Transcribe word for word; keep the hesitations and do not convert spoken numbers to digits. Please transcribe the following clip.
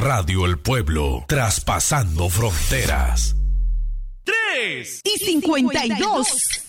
Radio El Pueblo, traspasando fronteras. Tres y cincuenta y dos.